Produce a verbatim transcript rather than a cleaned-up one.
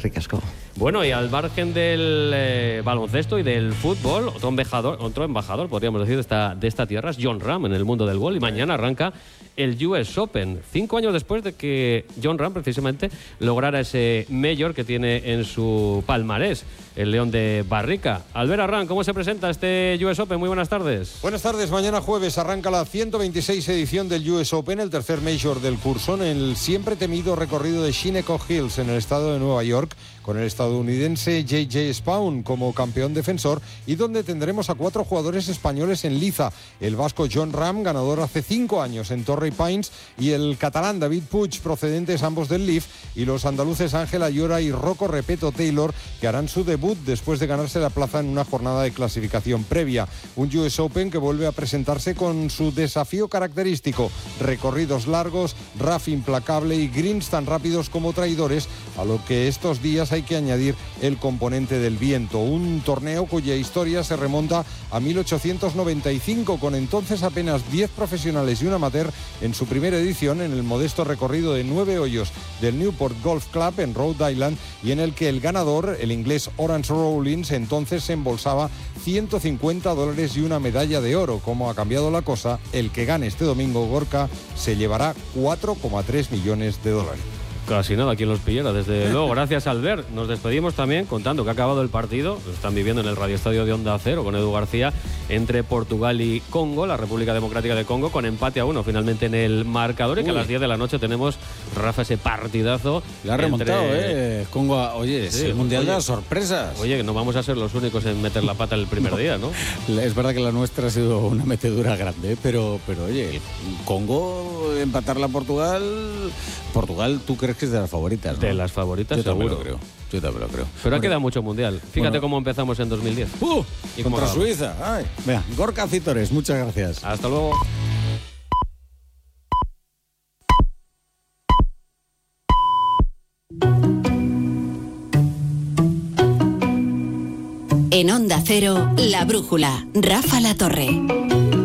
ricasco. Bueno, y al margen del eh, baloncesto y del fútbol, otro embajador, otro embajador, podríamos decir, de esta, de esta tierra es Jon Rahm en el mundo del golf. Y mañana arranca el U S Open, cinco años después de que Jon Rahm precisamente lograra ese Major que tiene en su palmarés, el León de Barrica. Albert Arran, ¿cómo se presenta este U S Open? Muy buenas tardes. Buenas tardes. Mañana jueves arranca la ciento veintiséis edición del U S Open, el tercer Major del curso, en el siempre temido recorrido de Shinnecock Hills en el estado de Nueva York, con el estadounidense J J Spaun como campeón defensor, y donde tendremos a cuatro jugadores españoles en liza: el vasco Jon Rahm, ganador hace cinco años en Torrey Pines, y el catalán David Puig, procedentes ambos del Leaf, y los andaluces Ángel Ayora y Rocco Repeto Taylor, que harán su debut después de ganarse la plaza en una jornada de clasificación previa. Un U S Open que vuelve a presentarse con su desafío característico: recorridos largos, rough implacable y greens tan rápidos como traidores, a lo que estos días hay que añadir el componente del viento. Un torneo cuya historia se remonta a mil ochocientos noventa y cinco, con entonces apenas diez profesionales y un amateur en su primera edición, en el modesto recorrido de nueve hoyos del Newport Golf Club en Rhode Island, y en el que el ganador, el inglés Horace Rawlins, entonces se embolsaba ciento cincuenta dólares y una medalla de oro. Como ha cambiado la cosa, el que gane este domingo, Gorka, se llevará cuatro coma tres millones de dólares. Casi nada, quien los pillara, desde luego. Gracias, Albert. Nos despedimos también contando que ha acabado el partido. Lo están viviendo en el radioestadio de Onda Cero con Edu García, entre Portugal y Congo, la República Democrática de Congo, con empate a uno finalmente en el marcador. Y que a las diez de la noche tenemos, Rafa, ese partidazo. La ha remontado, entre... ¿eh? Congo, oye, sí, es el mundial oye, de las sorpresas. Oye, que no vamos a ser los únicos en meter la pata el primer no. día, ¿no? Es verdad que la nuestra ha sido una metedura grande, pero, pero oye, el Congo, empatarla a Portugal. Portugal, ¿tú crees que es de las favoritas, ¿no? De las favoritas, yo seguro. También lo creo. Yo también lo creo. Pero ha quedado mucho mundial. Fíjate bueno. cómo empezamos en dos mil diez. ¡Uh! ¿Y contra Suiza. Ay. Venga, Gorka Citores, muchas gracias. Hasta luego. En Onda Cero, La Brújula, Rafa La Torre.